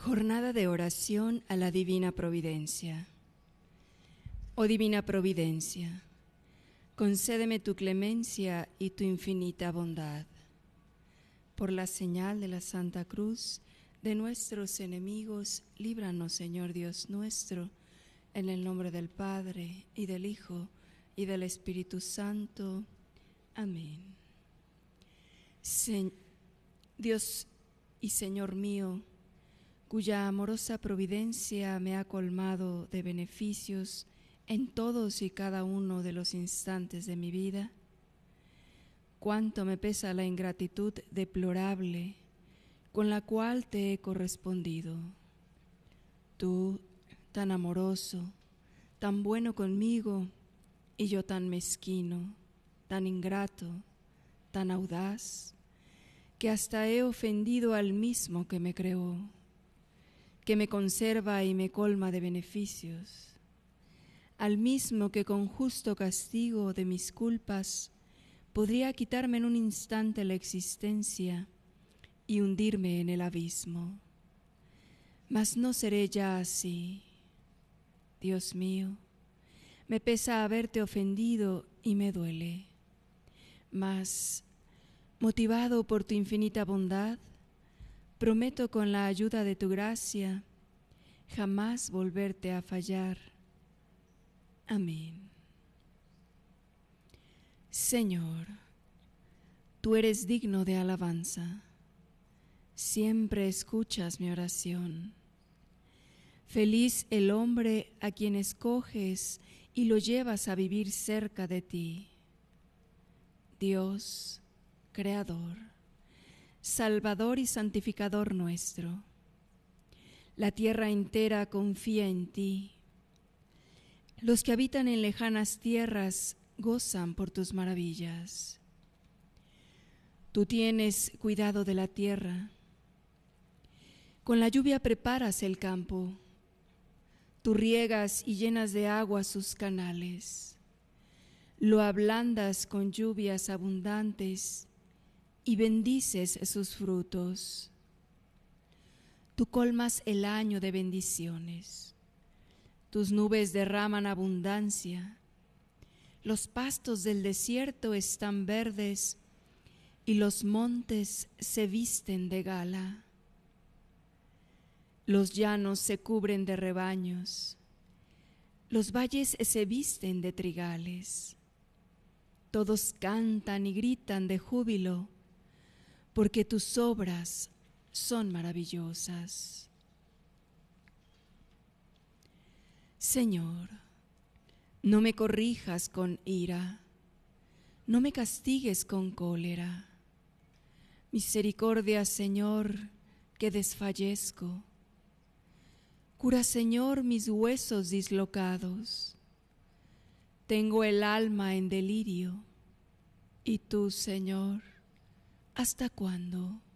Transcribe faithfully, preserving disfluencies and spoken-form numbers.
Jornada de oración a la Divina Providencia. Oh Divina Providencia, concédeme tu clemencia y tu infinita bondad. Por la señal de la Santa Cruz de nuestros enemigos, líbranos, Señor Dios nuestro, en el nombre del Padre, y del Hijo, y del Espíritu Santo. Amén. Se- Dios y Señor mío, cuya amorosa providencia me ha colmado de beneficios en todos y cada uno de los instantes de mi vida, cuánto me pesa la ingratitud deplorable con la cual te he correspondido. Tú, tan amoroso, tan bueno conmigo, y yo tan mezquino, tan ingrato, tan audaz, que hasta he ofendido al mismo que me creó, que me conserva y me colma de beneficios, al mismo que con justo castigo de mis culpas podría quitarme en un instante la existencia y hundirme en el abismo. Mas no seré ya así. Dios mío, me pesa haberte ofendido y me duele. Mas, motivado por tu infinita bondad, prometo con la ayuda de tu gracia jamás volverte a fallar. Amén. Señor, tú eres digno de alabanza. Siempre escuchas mi oración. Feliz el hombre a quien escoges y lo llevas a vivir cerca de ti. Dios, Creador, Salvador y Santificador nuestro, la tierra entera confía en ti. Los que habitan en lejanas tierras gozan por tus maravillas. Tú tienes cuidado de la tierra. Con la lluvia preparas el campo. Tú riegas y llenas de agua sus canales. Lo ablandas con lluvias abundantes y bendices sus frutos. Tú colmas el año de bendiciones. Tus nubes derraman abundancia. Los pastos del desierto están verdes y los montes se visten de gala. Los llanos se cubren de rebaños. Los valles se visten de trigales. Todos cantan y gritan de júbilo, porque tus obras son maravillosas. Señor, no me corrijas con ira, no me castigues con cólera. Misericordia, Señor, que desfallezco. Cura, Señor, mis huesos dislocados. Tengo el alma en delirio. ¿Y tú, Señor, hasta cuándo?